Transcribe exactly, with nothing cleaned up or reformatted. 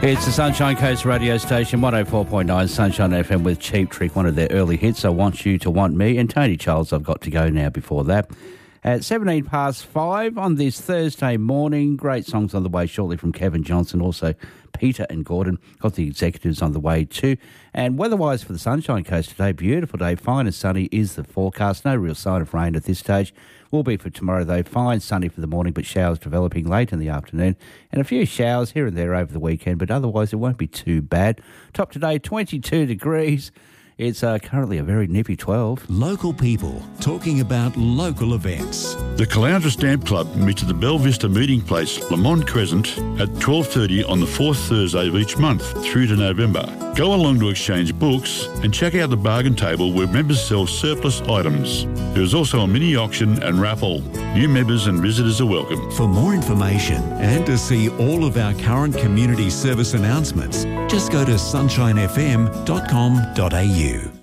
It's the Sunshine Coast radio station, one oh four point nine Sunshine F M with Cheap Trick, one of their early hits, I Want You to Want Me, and Tony Childs, I've Got to Go Now before that. At seventeen past five on this Thursday morning, great songs on the way shortly from Kevin Johnson, also Peter and Gordon, got the executives on the way too. And weather-wise for the Sunshine Coast today, beautiful day, fine and sunny is the forecast, no real sign of rain at this stage. Will be for tomorrow though, fine sunny for the morning but showers developing late in the afternoon and a few showers here and there over the weekend, but otherwise it won't be too bad. Top today, twenty-two degrees. It's uh, currently a very nippy twelve. Local people talking about local events. The Caloundra Stamp Club meets at the Belle Vista Meeting Place, Lamont Crescent, at twelve thirty on the fourth Thursday of each month through to November. Go along to exchange books and check out the bargain table where members sell surplus items. There is also a mini auction and raffle. New members and visitors are welcome. For more information and to see all of our current community service announcements, just go to sunshine f m dot com dot a u.